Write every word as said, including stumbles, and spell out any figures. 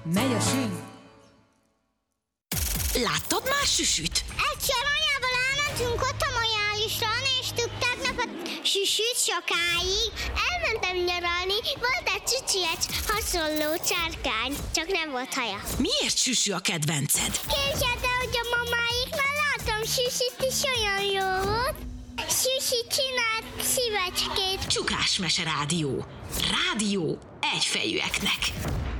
megy a sű. Láttad már Süsüt? Egyszer anyával elmentünk ott a majálisra, néztük tegnap a Süsüt sokáig. Elmentem nyaralni, volt egy cici, egy hasonló csárkány, csak nem volt haja. Miért Süsü a kedvenced? Képzeld el, hogy a mamáiknál láttam Süsit is olyan jó volt. Süsi csinált szívecskét. Csukás Mese Rádió. Rádió egyfejűeknek.